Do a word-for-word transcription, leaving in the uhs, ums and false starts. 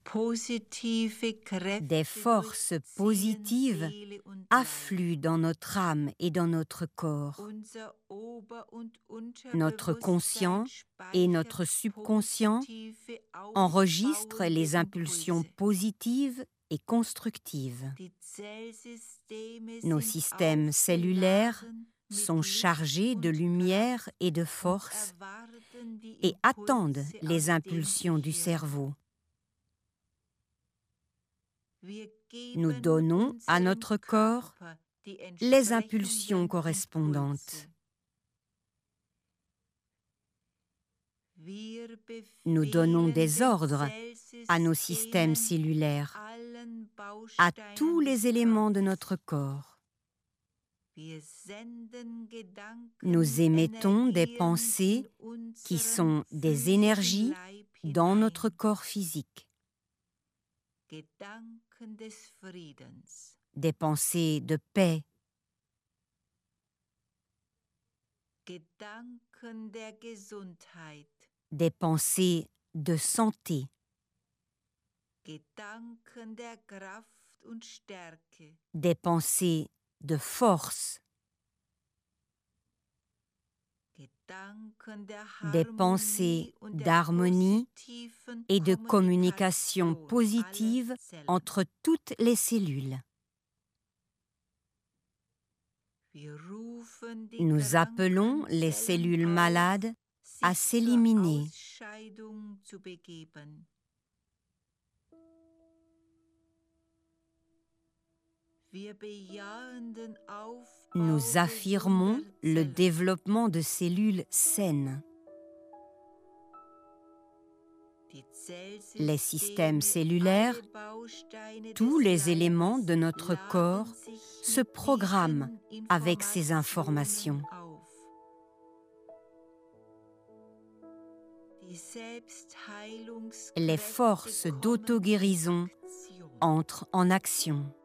Des forces positives affluent dans notre âme et dans notre corps. Notre conscient et notre subconscient enregistrent les impulsions positives et constructives. Nos systèmes cellulaires sont chargés de lumière et de force et attendent les impulsions du cerveau. Nous donnons à notre corps les impulsions correspondantes. Nous donnons des ordres à nos systèmes cellulaires, à tous les éléments de notre corps. Nous émettons des pensées qui sont des énergies dans notre corps physique. Des pensées de paix, des pensées de santé, des pensées de force, des pensées d'harmonie et de communication positive entre toutes les cellules. Nous appelons les cellules malades à s'éliminer. Nous affirmons le développement de cellules saines. Les systèmes cellulaires, tous les éléments de notre corps se programment avec ces informations. Les forces d'auto-guérison entrent en action.